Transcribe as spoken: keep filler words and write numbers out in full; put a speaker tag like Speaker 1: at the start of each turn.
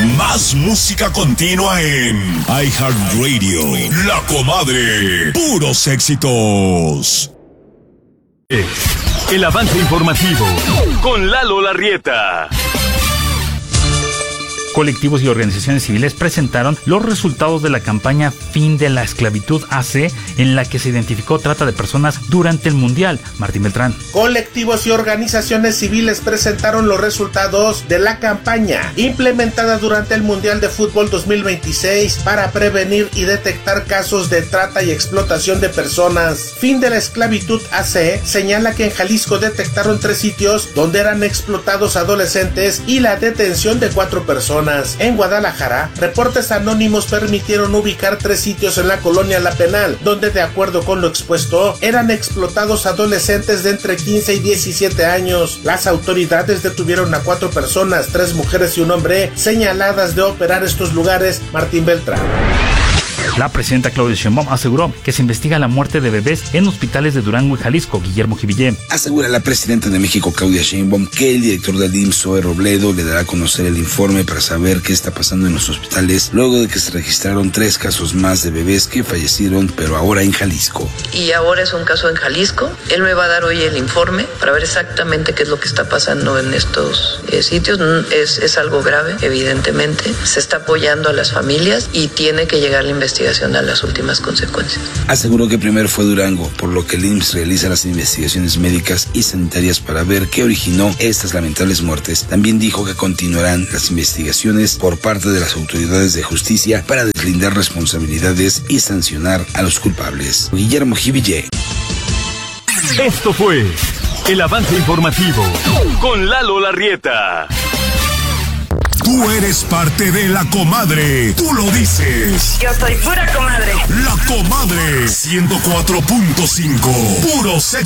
Speaker 1: Más música continua en iHeartRadio. La Comadre. Puros éxitos.
Speaker 2: El avance informativo con Lalo Larrieta.
Speaker 3: Colectivos y organizaciones civiles presentaron los resultados de la campaña Fin de la Esclavitud A C, en la que se identificó trata de personas durante el Mundial. Martín Beltrán.
Speaker 4: Colectivos y organizaciones civiles presentaron los resultados de la campaña implementada durante el Mundial de Fútbol dos mil veintiséis para prevenir y detectar casos de trata y explotación de personas. Fin de la Esclavitud A C señala que en Jalisco detectaron tres sitios donde eran explotados adolescentes y la detención de cuatro personas. En Guadalajara, reportes anónimos permitieron ubicar tres sitios en la colonia La Penal, donde de acuerdo con lo expuesto, eran explotados adolescentes de entre quince y diecisiete años. Las autoridades detuvieron a cuatro personas, tres mujeres y un hombre, señaladas de operar estos lugares. Martín Beltrán.
Speaker 3: La presidenta Claudia Sheinbaum aseguró que se investiga la muerte de bebés en hospitales de Durango y Jalisco. Guillermo Jivillé.
Speaker 5: Asegura la presidenta de México, Claudia Sheinbaum, que el director del I M S S, Zoe Robledo, le dará a conocer el informe para saber qué está pasando en los hospitales, luego de que se registraron tres casos más de bebés que fallecieron, pero ahora en Jalisco.
Speaker 6: Y ahora es un caso en Jalisco. Él me va a dar hoy el informe para ver exactamente qué es lo que está pasando en estos eh, sitios. Es, es algo grave, evidentemente. Se está apoyando a las familias y tiene que llegar la investigación a las últimas consecuencias.
Speaker 5: Aseguró que primero fue Durango, por lo que el I M S S realiza las investigaciones médicas y sanitarias para ver qué originó estas lamentables muertes. También dijo que continuarán las investigaciones por parte de las autoridades de justicia para deslindar responsabilidades y sancionar a los culpables. Guillermo Jivillé.
Speaker 2: Esto fue el avance informativo con Lalo Larrieta.
Speaker 1: Tú eres parte de La Comadre. Tú lo dices.
Speaker 7: Yo soy pura comadre.
Speaker 1: La Comadre. ciento cuatro punto cinco. Puros éxitos.